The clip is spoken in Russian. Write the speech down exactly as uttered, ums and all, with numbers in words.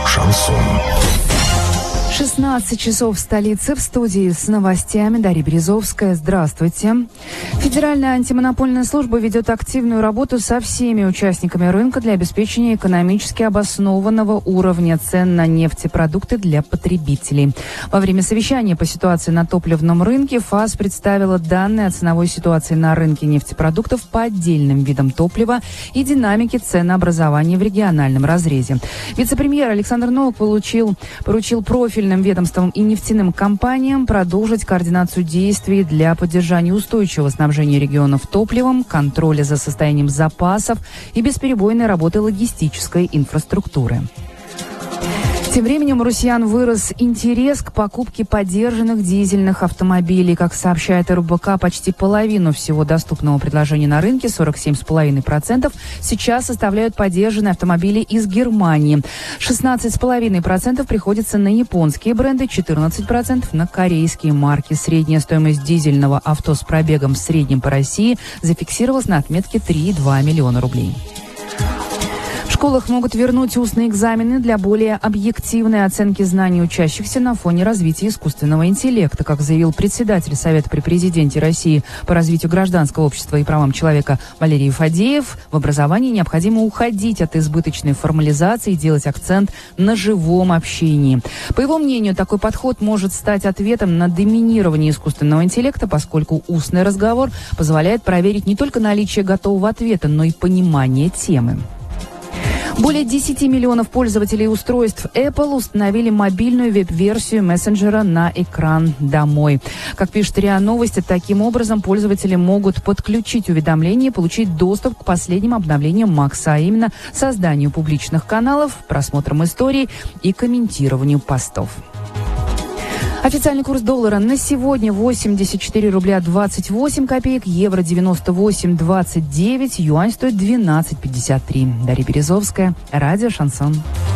Шансон. шестнадцать часов в столице. В студии с новостями Дарья Березовская. Здравствуйте. Федеральная антимонопольная служба ведет активную работу со всеми участниками рынка для обеспечения экономически обоснованного уровня цен на нефтепродукты для потребителей. Во время совещания по ситуации на топливном рынке ФАС представила данные о ценовой ситуации на рынке нефтепродуктов по отдельным видам топлива и динамике ценообразования в региональном разрезе. Вице-премьер Александр Новак получил, поручил профиль ведомствам и нефтяным компаниям продолжить координацию действий для поддержания устойчивого снабжения регионов топливом, контроля за состоянием запасов и бесперебойной работы логистической инфраструктуры. Тем временем у россиян вырос интерес к покупке подержанных дизельных автомобилей. Как сообщает эр бэ ка, почти половину всего доступного предложения на рынке, сорок семь целых пять десятых процента, сейчас составляют подержанные автомобили из Германии. шестнадцать целых пять десятых процента приходится на японские бренды, четырнадцать процентов на корейские марки. Средняя стоимость дизельного авто с пробегом в среднем по России зафиксировалась на отметке три целых два миллиона рублей. В школах могут вернуть устные экзамены для более объективной оценки знаний учащихся на фоне развития искусственного интеллекта. Как заявил председатель Совета при президенте России по развитию гражданского общества и правам человека Валерий Фадеев, в образовании необходимо уходить от избыточной формализации и делать акцент на живом общении. По его мнению, такой подход может стать ответом на доминирование искусственного интеллекта, поскольку устный разговор позволяет проверить не только наличие готового ответа, но и понимание темы. Более десяти миллионов пользователей устройств Apple установили мобильную веб-версию мессенджера на экран домой. Как пишет РИА Новости, таким образом пользователи могут подключить уведомления и получить доступ к последним обновлениям Макса, а именно созданию публичных каналов, просмотрам историй и комментированию постов. Официальный курс доллара на сегодня восемьдесят четыре рубля двадцать восемь копеек, евро девяносто восемь двадцать девять, юань стоит двенадцать пятьдесят три. Дарья Березовская, радио «Шансон».